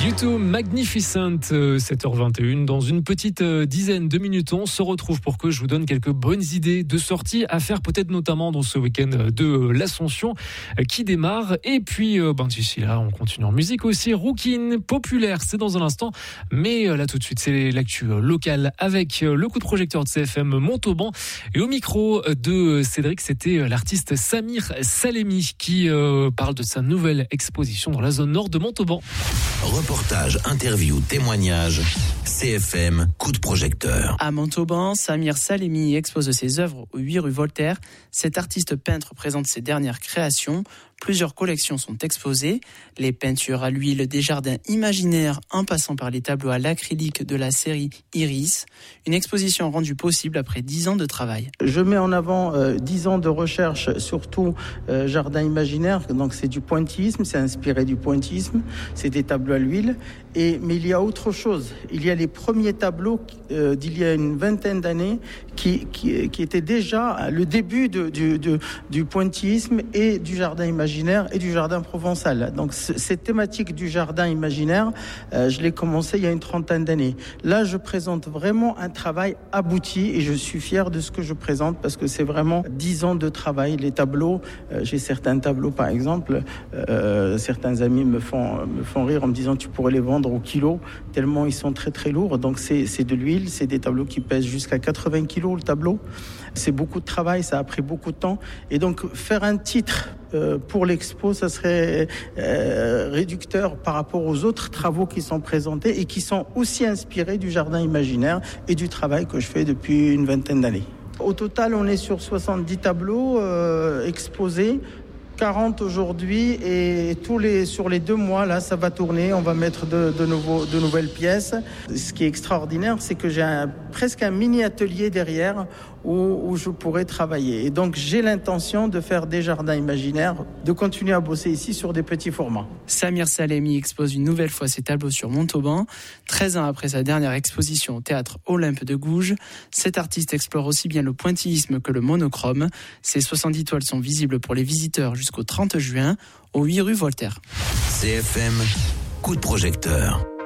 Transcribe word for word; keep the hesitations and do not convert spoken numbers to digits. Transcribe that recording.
U deux Magnificent, sept heures vingt et une. Dans une petite dizaine de minutes, on se retrouve pour que je vous donne quelques bonnes idées de sorties à faire, peut-être notamment dans ce week-end de l'Ascension qui démarre. Et puis, ben, d'ici là, on continue en musique aussi. Rookin, populaire, c'est dans un instant. Mais là, tout de suite, c'est l'actu locale avec le coup de projecteur de C F M Montauban. Et au micro de Cédric, c'était l'artiste Samir Salemi qui euh, parle de sa nouvelle exposition dans la zone nord de Montauban. Reportage, interview, témoignage, C F M, coup de projecteur. À Montauban, Samir Salemi expose ses œuvres au huit rue Voltaire. Cet artiste peintre présente ses dernières créations. Plusieurs collections sont exposées, les peintures à l'huile des jardins imaginaires en passant par les tableaux à l'acrylique de la série Iris. Une exposition rendue possible après dix ans de travail. Je mets en avant euh, dix ans de recherche, surtout euh, jardin imaginaire, donc c'est du pointillisme, c'est inspiré du pointillisme, c'est des tableaux à l'huile. Et, mais il y a autre chose, il y a les premiers tableaux euh, d'il y a une vingtaine d'années qui, qui, qui étaient déjà le début de, du, de, du pointillisme et du jardin imaginaire et du jardin provençal. Donc cette thématique du jardin imaginaire, euh, je l'ai commencé il y a une trentaine d'années. Là, je présente vraiment un travail abouti et je suis fier de ce que je présente parce que c'est vraiment dix ans de travail. Les tableaux, euh, j'ai certains tableaux par exemple, euh, certains amis me font, me font rire en me disant tu pourrais les vendre au kilo tellement ils sont très très lourds. Donc c'est, c'est de l'huile, c'est des tableaux qui pèsent jusqu'à quatre-vingts kilos le tableau. C'est beaucoup de travail, ça a pris beaucoup de temps. Et donc faire un titre euh, pour l'expo, ça serait euh, réducteur par rapport aux autres travaux qui sont présentés et qui sont aussi inspirés du jardin imaginaire et du travail que je fais depuis une vingtaine d'années. Au total, on est sur soixante-dix tableaux euh, exposés. quarante aujourd'hui et tous les, sur les deux mois, là, ça va tourner. On va mettre de, de, nouveaux, de nouvelles pièces. Ce qui est extraordinaire, c'est que j'ai un, presque un mini-atelier derrière où, où je pourrais travailler. Et donc, j'ai l'intention de faire des jardins imaginaires, de continuer à bosser ici sur des petits formats. Samir Salemi expose une nouvelle fois ses tableaux sur Montauban. treize ans après sa dernière exposition au théâtre Olympe de Gouges, cet artiste explore aussi bien le pointillisme que le monochrome. Ses soixante-dix toiles sont visibles pour les visiteurs jusqu'au trente juin, au huit rue Voltaire. C F M, coup de projecteur.